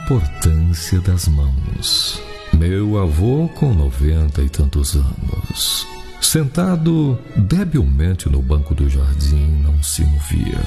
importância das mãos. Meu avô, com 90 e tantos anos, sentado debilmente no banco do jardim, não se movia.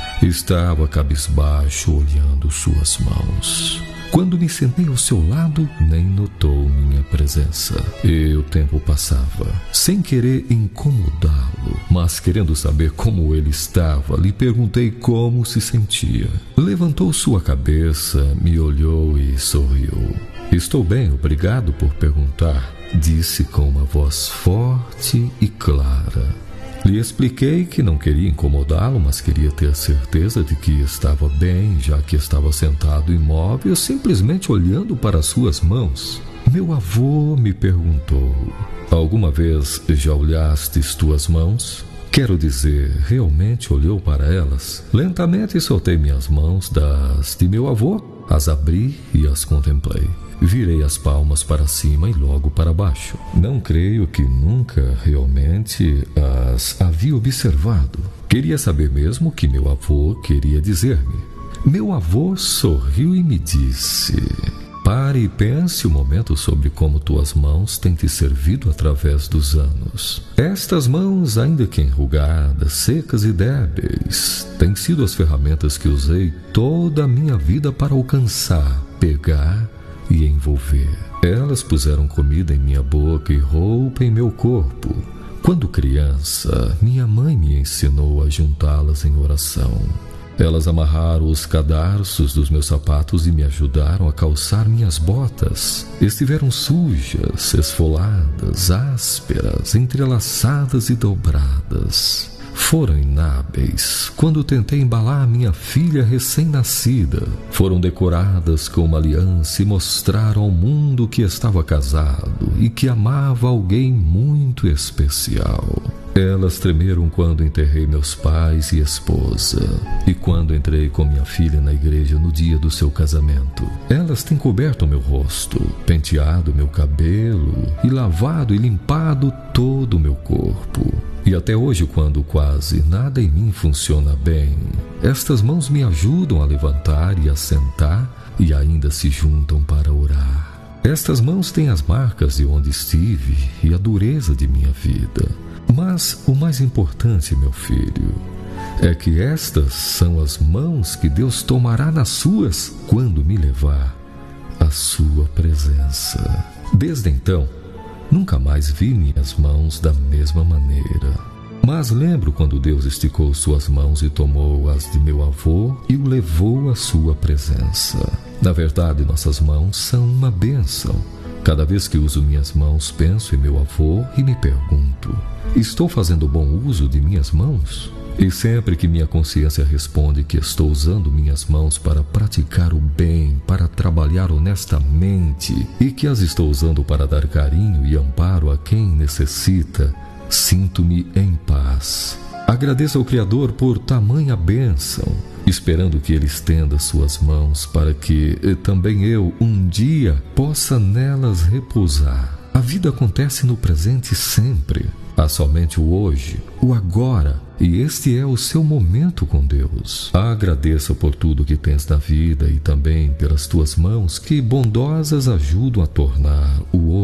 Estava cabisbaixo, olhando suas mãos. Quando me sentei ao seu lado, nem notou minha presença. E o tempo passava. Sem querer incomodá-lo, mas querendo saber como ele estava, lhe perguntei como se sentia. Levantou sua cabeça, me olhou e sorriu. Estou bem, obrigado por perguntar, disse com uma voz forte e clara. Lhe expliquei que não queria incomodá-lo, mas queria ter certeza de que estava bem, já que estava sentado imóvel, simplesmente olhando para suas mãos. Meu avô me perguntou: alguma vez já olhastes tuas mãos? Quero dizer, realmente olhou para elas? Lentamente soltei minhas mãos das de meu avô, as abri e as contemplei. Virei as palmas para cima e logo para baixo. Não creio que nunca realmente as havia observado. Queria saber mesmo o que meu avô queria dizer-me. Meu avô sorriu e me disse: pare e pense um momento sobre como tuas mãos têm te servido através dos anos. Estas mãos, ainda que enrugadas, secas e débeis, têm sido as ferramentas que usei toda a minha vida para alcançar, pegar e envolver. Elas puseram comida em minha boca e roupa em meu corpo. Quando criança, minha mãe me ensinou a juntá-las em oração. Elas amarraram os cadarços dos meus sapatos e me ajudaram a calçar minhas botas. Estiveram sujas, esfoladas, ásperas, entrelaçadas e dobradas. Foram inábeis quando tentei embalar minha filha recém-nascida. Foram decoradas com uma aliança e mostraram ao mundo que estava casado e que amava alguém muito especial. Elas tremeram quando enterrei meus pais e esposa, e quando entrei com minha filha na igreja no dia do seu casamento. Elas têm coberto meu rosto, penteado meu cabelo e lavado e limpado todo o meu corpo. E até hoje, quando quase nada em mim funciona bem, estas mãos me ajudam a levantar e a sentar e ainda se juntam para orar. Estas mãos têm as marcas de onde estive e a dureza de minha vida. Mas o mais importante, meu filho, é que estas são as mãos que Deus tomará nas suas quando me levar à sua presença. Desde então, nunca mais vi minhas mãos da mesma maneira. Mas lembro quando Deus esticou suas mãos e tomou as de meu avô e o levou à sua presença. Na verdade, nossas mãos são uma bênção. Cada vez que uso minhas mãos, penso em meu avô e me pergunto: estou fazendo bom uso de minhas mãos? E sempre que minha consciência responde que estou usando minhas mãos para praticar o bem, para trabalhar honestamente e que as estou usando para dar carinho e amparo a quem necessita, sinto-me em paz. Agradeço ao Criador por tamanha bênção, esperando que Ele estenda suas mãos para que também eu, um dia, possa nelas repousar. A vida acontece no presente sempre. Há somente o hoje, o agora, e este é o seu momento com Deus. Agradeça por tudo que tens na vida e também pelas tuas mãos que bondosas ajudam a tornar o